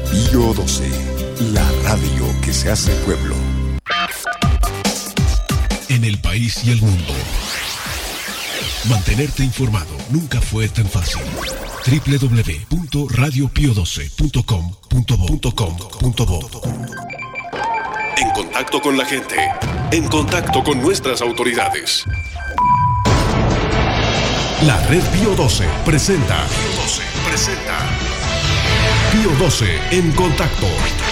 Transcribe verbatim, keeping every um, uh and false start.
Pío doce, la radio que se hace pueblo. En el país y el mundo, mantenerte informado nunca fue tan fácil. doble u doble u doble u punto radio pío doce punto com punto bo. En contacto con la gente, en contacto con nuestras autoridades. La Red Pío doce presenta Pío doce presenta Pío doce en contacto.